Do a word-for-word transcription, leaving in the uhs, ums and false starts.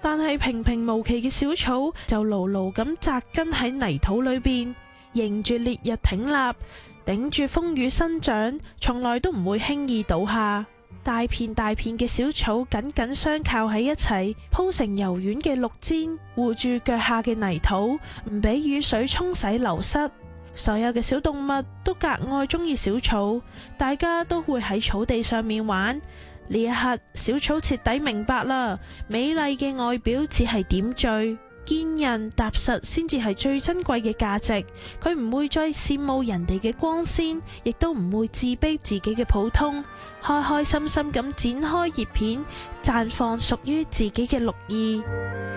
但係平平無奇嘅小草就牢牢咁扎根喺泥土裏邊，迎住烈日挺立，頂住風雨生長，從來都唔會輕易倒下。大片大片嘅小草緊緊相靠喺一齊，鋪成柔軟嘅綠氈，護住腳下嘅泥土，唔俾雨水沖洗流失。所有嘅小動物都格外中意小草，大家都會喺草地上面玩。呢一刻，小草徹底明白啦，美麗嘅外表只係點綴，堅韌踏實先至係最珍貴嘅價值。佢唔會再羨慕人哋嘅光鮮，亦都唔會自卑自己嘅普通，開開心心咁展開葉片，綻放屬於自己嘅綠意。